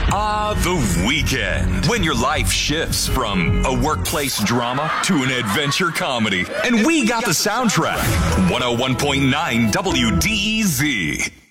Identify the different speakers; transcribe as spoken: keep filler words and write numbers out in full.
Speaker 1: Ah, the weekend. When your life shifts from a workplace drama to an adventure comedy. And we got the soundtrack. one oh one point nine W D E Z.